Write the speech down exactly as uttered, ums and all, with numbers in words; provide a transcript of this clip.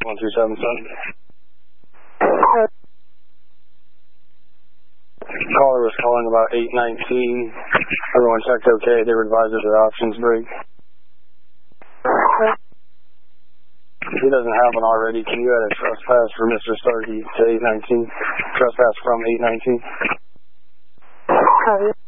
one three seven seven. Caller was calling about eight nineteen. Everyone checked okay. They were advised that their options break. If he doesn't have one already, can you add a trespass for Mister Starkey to eight nineteen? Trespass from eight nineteen. Have you?